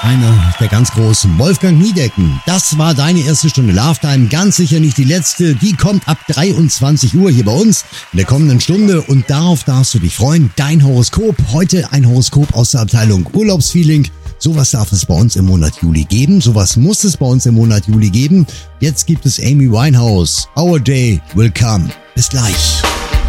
Einer der ganz großen, Wolfgang Niedecken. Das war deine erste Stunde Love Time, ganz sicher nicht die letzte. Die kommt ab 23 Uhr hier bei uns in der kommenden Stunde und darauf darfst du dich freuen. Dein Horoskop, heute ein Horoskop aus der Abteilung Urlaubsfeeling. Sowas darf es bei uns im Monat Juli geben, sowas muss es bei uns im Monat Juli geben. Jetzt gibt es Amy Winehouse, Our Day Will Come. Bis gleich.